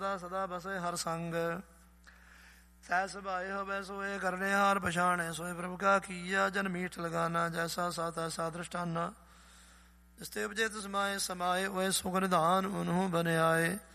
ਸਦਾ ਬਸੇ ਹਰ ਸੰਗ। ਸਹਿ ਸੁਭਾਏ ਹੋਵੇ ਸੋਏ ਕਰਨੇ ਹਾਰ ਪਛਾਣੇ। ਸੋਏ ਪ੍ਰਭੁ ਕਾ ਕੀਆ ਜਨ ਮੀਠ ਲਗਾਨਾ। ਜੈਸਾ ਸਾਤਾ ਸਾ ਦ੍ਰਿਸ਼ਟਾਨਾ। ਜਿਸ ਤੇ ਉਪਜੇ ਤਿਸ ਮਾਏ ਸਮਾਏ। ਓਏ ਸੁਖ ਨਿਧਾਨ ਉਨਹੂ ਬਨ ਆਏ।